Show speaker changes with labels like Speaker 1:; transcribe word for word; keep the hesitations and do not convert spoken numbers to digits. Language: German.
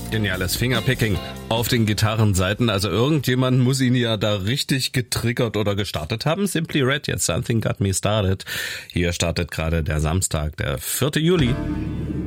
Speaker 1: Geniales Fingerpicking auf den Gitarrenseiten. Also irgendjemand muss ihn ja da richtig getriggert oder gestartet haben. Simply Red, jetzt Something Got Me Started. Hier startet gerade der Samstag, der vierte Juli.